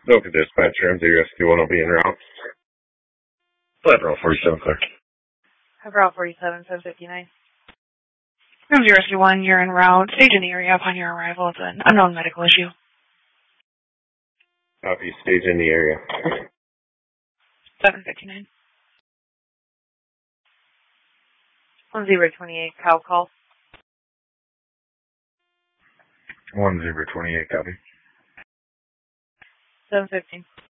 Local dispatcher, MZ Rescue 1 will be en route. Federal 47 clear. Federal 47, 759. MZ Rescue 1, you're en route. Stage in the area upon your arrival. It's an unknown medical issue. Copy, stage in the area. 759. 1028, cow call. 1028, copy. 715.